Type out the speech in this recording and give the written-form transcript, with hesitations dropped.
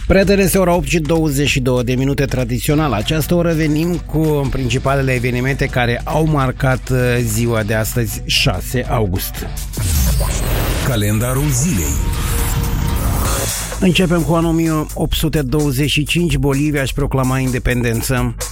Prietene, este ora 8 și 22 de minute tradițional. La această oră venim cu principalele evenimente care au marcat ziua de astăzi, 6 august. Calendarul zilei. Începem cu anul 1825, Bolivia își proclama independență.